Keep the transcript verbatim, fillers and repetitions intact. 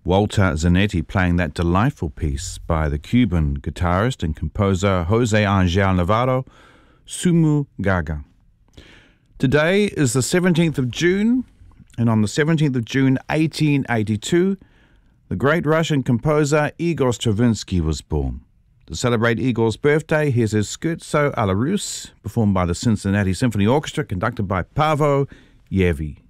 Walter Zanetti playing that delightful piece by the Cuban guitarist and composer Jose Angel Navarro, Sumu Gaga. Today is the seventeenth of June, and on the seventeenth of June eighteen eighty-two, the great Russian composer Igor Stravinsky was born. To celebrate Igor's birthday, here's his Scherzo alla Russe, performed by the Cincinnati Symphony Orchestra, conducted by Paavo Järvi.